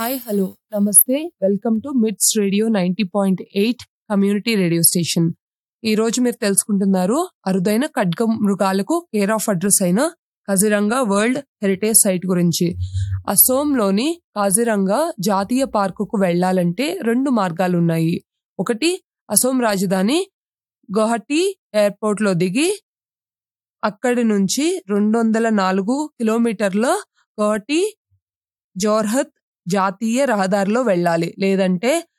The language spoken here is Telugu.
హాయ్ హలో నమస్తే వెల్కమ్ టు మిట్స్ రేడియో 90.8 కమ్యూనిటీ రేడియో స్టేషన్. ఈ రోజు మీరు తెలుసుకుంటున్నారు అరుదైన ఖడ్గ మృగాలకు కేర్ ఆఫ్ అడ్రస్ అయిన కాజిరంగా వరల్డ్ హెరిటేజ్ సైట్ గురించి. అసోంలోని కాజిరంగా జాతీయ పార్కుకు వెళ్లాలంటే 2 మార్గాలున్నాయి. ఒకటి, అసోం రాజధాని గౌహటి ఎయిర్పోర్ట్ లో దిగి అక్కడి నుంచి 204 కిలోమీటర్ల గౌహటి జోర్హత్ జాతీయ రహదారిలో వెళ్ళాలి. లేదంటే